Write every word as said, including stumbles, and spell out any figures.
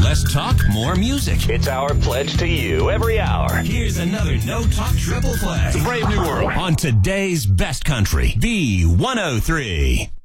Less talk, more music. It's our pledge to you every hour. Here's another No Talk Triple Play. It's a brave new world. On today's Best Country, B one oh three.